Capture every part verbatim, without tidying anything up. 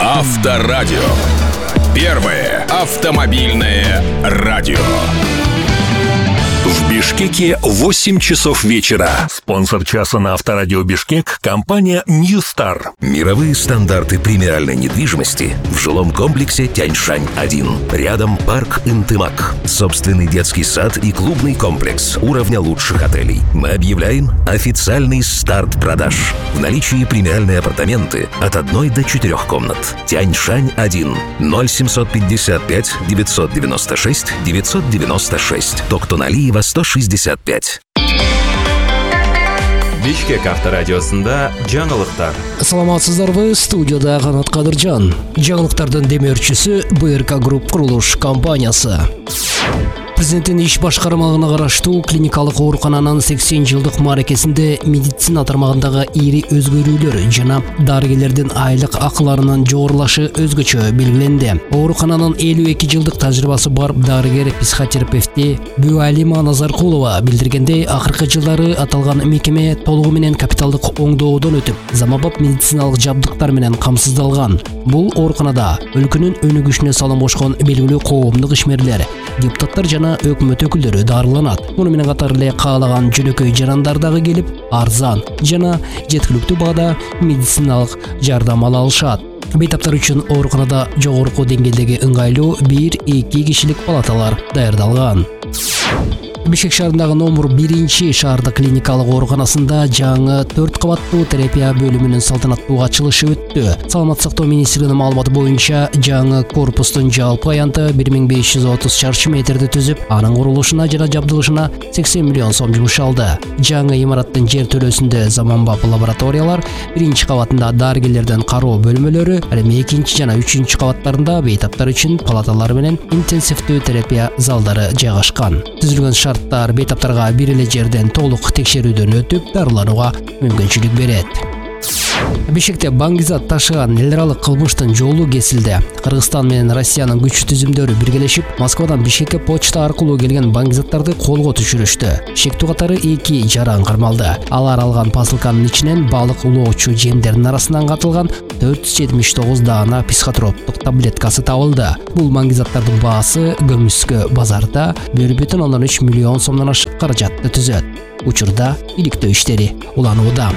Авторадио. Первое автомобильное радио. В Бишкеке восемь часов вечера. Спонсор часа на Авторадио Бишкек – компания New Star. Мировые стандарты премиальной недвижимости в жилом комплексе Тяньшань один. Рядом парк Интымак. Собственный детский сад и клубный комплекс уровня лучших отелей. Мы объявляем официальный старт продаж. В наличии премиальные апартаменты от одной до четырех комнат. Тяньшань один. ноль семьсот пятьдесят пять девятьсот девяносто шесть девятьсот девяносто шесть. Токтоналиева сто шестьдесят пять. Бишкек авторадиосында жаңылыктар. Саламатсыздарбы, студияда Канат Кадыржан. Жаңылыктардын демөөрчүсү бэ эр ка Групп курулуш компаниясы. Президенттин иш башкармалыгына караштуу клиникалык оорукананын сексен жылдык мааракесинде медицина тармагындагы ири өзгөрүүлөр жана дарыгерлердин айлык акыларынын жогорулашы өзгөчө белгиленди. Оорукананын элүү эки жылдык тажрыйбасы бар дарыгер психотерапевти Бүалима Назаркулова билдиргендей, акыркы жылдары аталган мекеме толугу менен капиталдык оңдоодон өтүп, заманбап медициналык жабдыктар менен камсыздалган. Бул ооруканада өлкөнүн өнүгүшүнө салым кошкон белгилүү коомдук ишмерлер, депутаттар жана өкмөт өкүлдөрү дарыланат. Муну менен катар эле каалаган жөнөкөй жарандар дагы келип, арзан жана жеткиликтүү баада медициналык жардам ала алышат. Бейтаптар үчүн ооруканада жогорку деңгээлдеги ыңгайлуу бир эки кишилик палаталар даярдалган. Бишкек шаарындагы номер биринчи шаардык клиникалык ооруканасында жаңы төрт кабаттуу терапия бөлүмүнүн салтанаттуу ачылышы өттү. Саламаттык сактоо министрлигинин маалыматы боюнча, жаңы корпустун жалпы аянты бир миң беш жүз отуз чарчы метрди түзүп, анын курулушуна жана жабдылышына сексен миллион сом жумшалды. Жаңы имараттын жер төлөөсүндө заманбап лабораториялар, биринчи кабатында дарыгерлердин кароо бөлмөлөрү, эми экинчи жана үчүнчү кабаттарында бейтаптар үчүн палаталар менен интенсивдүү терапия залдары жайгашкан. Түзүлгөн шарттар бейтаптарга бир эле жерден толук текшерүүдөн өтүп, дарыланууга мүмкүнчүлүк берет. Бишкекте баңгизат ташыган эл аралык кылмыштын жолу кесилди. Кыргызстан менен Россиянын күч түзүмдөрү биргелешип, Москвадан Бишкекке почта аркылуу келген баңгизаттарды колго түшүрүштү. Шектүү катары эки жаран кармалды. Алар алган посылканын ичинен балык улоочу жемдердин арасынан катылган төрт жүз жетимиш тогуз даана психотроптук таблеткасы табылды. Бул баңгизаттардын баасы көмүскө базарда бир бүтүн ондон үч миллион сомдон ашык каражатты түзөт. Учурда иликтөө иштери уланууда.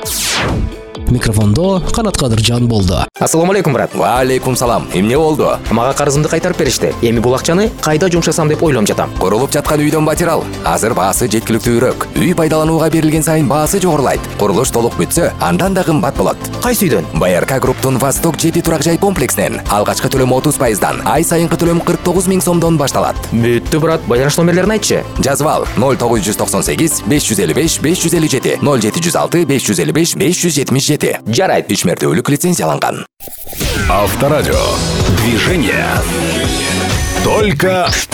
Микрофондо Канат Кадыржан болду. Ассаламу алейкум, брат. Ва алейкум салам. Эмне болду? Мага карызымды кайтарып беришти. Эми бул акчаны кайда жумшасам деп ойлоп жатам. Курулуп жаткан үйдөн батирал. Азыр баасы жеткиликтүүрөөк. Үй пайдаланууга берилген сайын баасы жогорулайт. Курулуш толук бүтсө, андан да кымбат болот. Кайсы үйдөн? бэ эр ка Групптун Восток жети турак жай комплексинен алгачкы төлөм отуз пайыздан, ай сайынкы төлөм кырк тогуз миң сомдон башталат. Бүттү, брат. Байланыш номерлерин айтчы. Жазып ал: ноль тогуз жүз токсон сегиз беш жүз элүү беш беш жүз элүү жети, ноль жети жүз алты беш жүз элүү беш беш жүз жетимиш жети. Жарайт. Ишмердүүлүк лицензияланган. Авторадио. Движение только вперед.